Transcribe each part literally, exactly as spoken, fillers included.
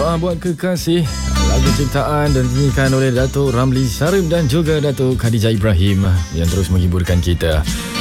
Doa buat kekasih, lagu ciptaan dan dinyanyikan oleh Datuk Ramli Sarip dan juga Datuk Khadijah Ibrahim yang terus menghiburkan kita.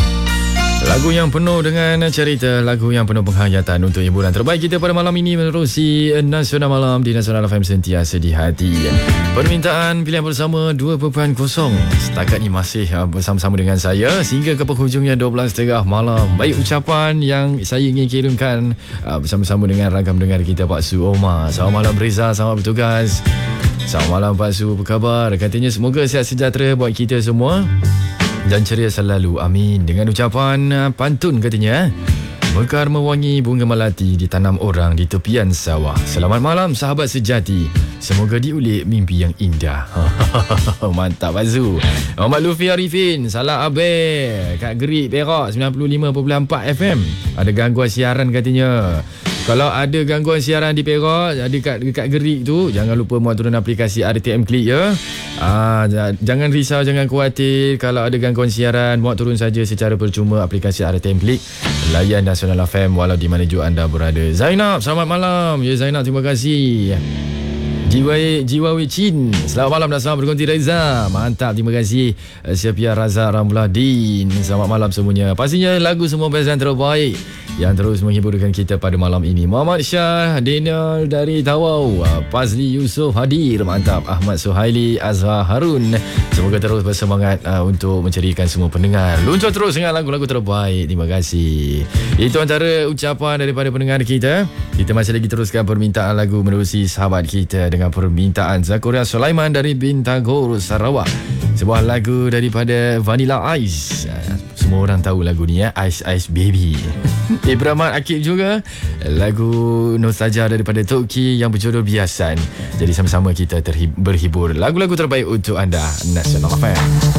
Lagu yang penuh dengan cerita, lagu yang penuh penghayatan untuk hiburan terbaik kita pada malam ini menerusi Nasional Malam di Nasional F M sentiasa di hati. Permintaan pilihan bersama dua perpuluhan kosong. Setakat ini masih bersama-sama dengan saya sehingga ke penghujungnya dua belas tiga puluh malam. Baik ucapan yang saya ingin kirimkan bersama-sama dengan ragam dengar kita, Pak Su Omar. Selamat malam Reza, selamat bertugas. Selamat malam Pak Su, apa khabar? Katanya semoga sihat sejahtera buat kita semua dan ceria selalu, amin. Dengan ucapan uh, pantun katanya, mekar mewangi bunga melati ditanam orang di tepian sawah. Selamat malam sahabat sejati, semoga diulik mimpi yang indah. Mantap Azu. Muhammad Lufi Arifin, salah Abe kat Gerik Perak sembilan puluh lima perpuluhan empat F M. Ada gangguan siaran katanya. Kalau ada gangguan siaran di Perak, dekat, dekat Gerik tu, jangan lupa muat turun aplikasi R T M Click ya. Ah, jangan risau, jangan khawatir. Kalau ada gangguan siaran, muat turun saja secara percuma aplikasi R T M Click. Layan Nasional F M walau di mana juga anda berada. Zainab, selamat malam. Ya Zainab, terima kasih. Jiwa Jiwa Wicin, selamat malam dan selamat berkonti Reza. Mantap, terima kasih. Syafia Raza Ramladin, selamat malam semuanya. Pastinya lagu semua best dan terbaik yang terus menghiburkan kita pada malam ini. Muhammad Syah Daniel dari Tawau, Fazli Yusof hadir. Mantap. Ahmad Suhaili, Azhar Harun, semoga terus bersemangat uh, untuk menceriakan semua pendengar. Luncur terus dengan lagu-lagu terbaik. Terima kasih. Itu antara ucapan daripada pendengar kita. Kita masih lagi teruskan permintaan lagu menerusi sahabat kita dengan permintaan Zakuria Sulaiman dari Bintagor, Sarawak. Sebuah lagu daripada Vanilla Ice. Semua orang tahu lagu ni ya, Ice Ice Baby. Ibrahim Akib juga, lagu nostalgia daripada Toki yang berjudul Biasan. Jadi sama-sama kita terhib- berhibur lagu-lagu terbaik untuk anda, Nasional F M.